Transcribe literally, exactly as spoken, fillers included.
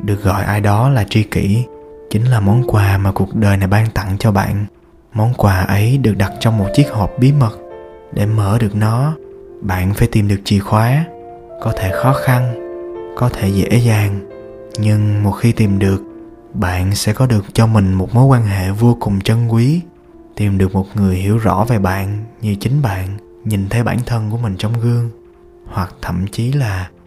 Được gọi ai đó là tri kỷ chính là món quà mà cuộc đời này ban tặng cho bạn. Món quà ấy được đặt trong một chiếc hộp bí mật. Để mở được nó, bạn phải tìm được chìa khóa. Có thể khó khăn, có thể dễ dàng, nhưng một khi tìm được, bạn sẽ có được cho mình một mối quan hệ vô cùng trân quý. Tìm được một người hiểu rõ về bạn như chính bạn nhìn thấy bản thân của mình trong gương, hoặc thậm chí là